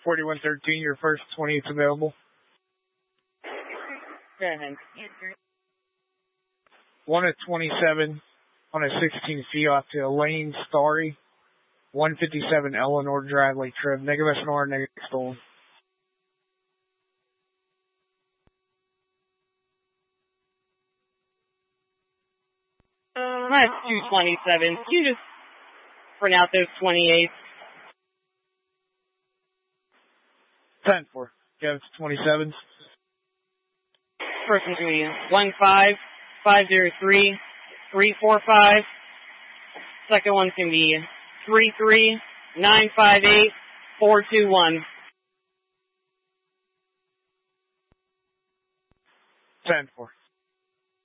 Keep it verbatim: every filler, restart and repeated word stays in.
forty-one thirteen, your first twenty is available. Go ahead. one of twenty-seven on a sixteen Fiat to Elaine Starry, one fifty-seven Eleanor Drive, Lake Trib. Negative S N R, negative stolen. Um, that's two twenty-seven. Can you just print out those twenty-eights? ten four. Yeah, it's twenty-sevens. First one's going to be one five five zero three three four five. Second one's going to be three three nine five eight four two one. ten four.